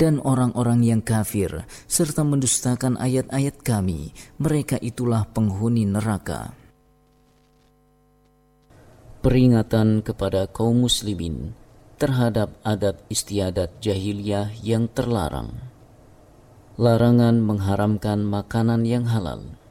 Dan orang-orang yang kafir serta mendustakan ayat-ayat kami, mereka itulah penghuni neraka. Peringatan kepada kaum muslimin terhadap adat istiadat jahiliyah yang terlarang. Larangan mengharamkan makanan yang halal.